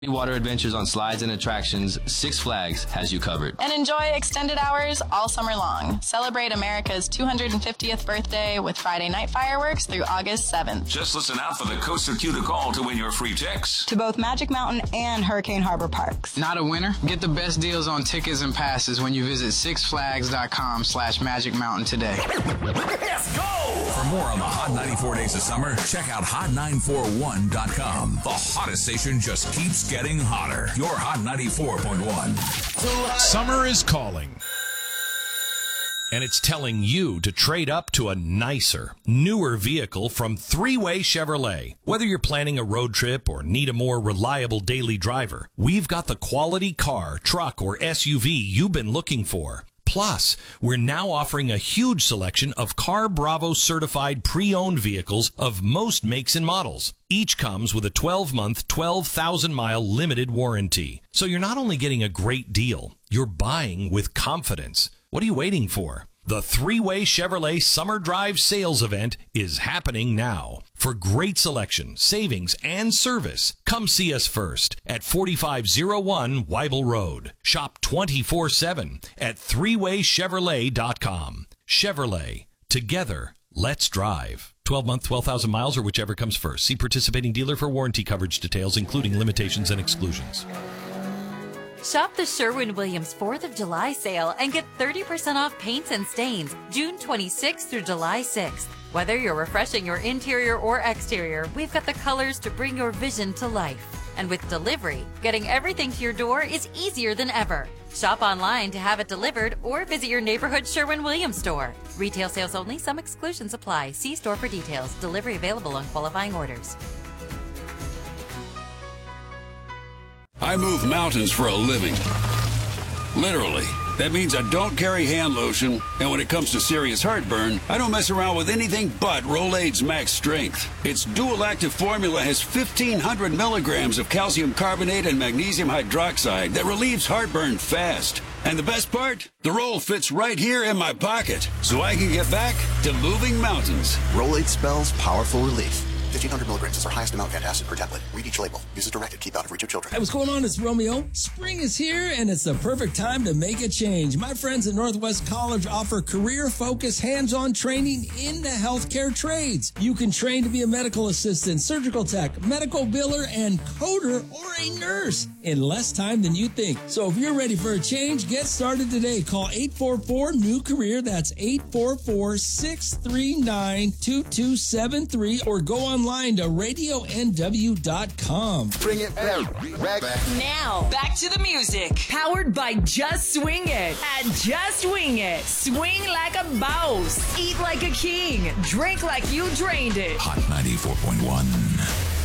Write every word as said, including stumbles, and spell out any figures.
Water adventures on slides and attractions, Six Flags has you covered. And enjoy extended hours all summer long. Celebrate America's two hundred fiftieth birthday with Friday night fireworks through August seventh. Just listen out for the Coaster Q to call to win your free tickets to both Magic Mountain and Hurricane Harbor parks. Not a winner? Get the best deals on tickets and passes when you visit sixflags.com slash Magic Mountain today. Let's go! For more on the Hot ninety-four Days of Summer, check out hot nine four one dot com. The hottest station just keeps getting hotter. Your Hot ninety-four point one. Summer is calling. And it's telling you to trade up to a nicer, newer vehicle from Three-Way Chevrolet. Whether you're planning a road trip or need a more reliable daily driver, we've got the quality car, truck, or S U V you've been looking for. Plus, we're now offering a huge selection of Car Bravo certified pre-owned vehicles of most makes and models. Each comes with a twelve month, twelve thousand mile limited warranty. So you're not only getting a great deal, you're buying with confidence. What are you waiting for? The Three-Way Chevrolet Summer Drive Sales Event is happening now. For great selection, savings, and service, come see us first at forty-five oh one Weibel Road. Shop twenty-four seven at three way chevrolet dot com. Chevrolet. Together, let's drive. twelve month, twelve thousand miles, or whichever comes first. See participating dealer for warranty coverage details, including limitations and exclusions. Shop the Sherwin-Williams fourth of July sale and get thirty percent off paints and stains June twenty-sixth through July sixth. Whether you're refreshing your interior or exterior, we've got the colors to bring your vision to life. And with delivery, getting everything to your door is easier than ever. Shop online to have it delivered or visit your neighborhood Sherwin-Williams store. Retail sales only. Some exclusions apply. See store for details. Delivery available on qualifying orders. I move mountains for a living. Literally. That means I don't carry hand lotion, and when it comes to serious heartburn, I don't mess around with anything but Rolaids Max Strength. Its dual-active formula has fifteen hundred milligrams of calcium carbonate and magnesium hydroxide that relieves heartburn fast. And the best part? The roll fits right here in my pocket, so I can get back to moving mountains. Rolaids spells powerful relief. fifteen hundred milligrams is our highest amount of antacid per tablet. Read each label. Use as directed. Keep out of reach of children. Hey, what's going on? It's Romeo. Spring is here, and it's the perfect time to make a change. My friends at Northwest College offer career-focused, hands-on training in the healthcare trades. You can train to be a medical assistant, surgical tech, medical biller, and coder, or a nurse in less time than you think. So if you're ready for a change, get started today. Call eight four four, N E W, career. That's eight four four, six three nine, two two seven three, or go online to radio n w dot com. Bring it back. back. Now, back to the music. Powered by Just Swing It at Just Wing It. Swing like a boss. Eat like a king. Drink like you drained it. Hot ninety-four point one.